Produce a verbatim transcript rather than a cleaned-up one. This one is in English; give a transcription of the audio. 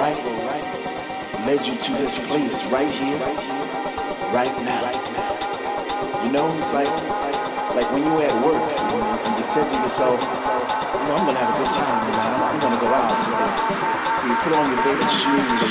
right led you to this place right here, right now. You know, it's like like when you were at work and, and you said to yourself, you know, I'm gonna have a good time tonight. I'm, I'm gonna go out today. So you put on your favorite shoes and